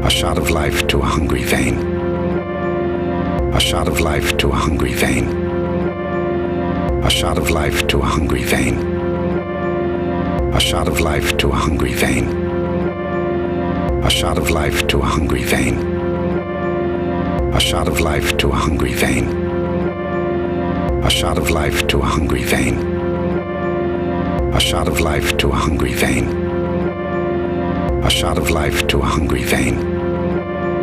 A shot of life to a hungry vein. A shot of life to a hungry vein. A shot of life to a hungry vein. A shot of life to a hungry vein. A shot of life to a hungry vein. A shot of life to a hungry vein. A shot of life to a hungry vein. A shot of life to a hungry vein. A shot of life to a hungry vein.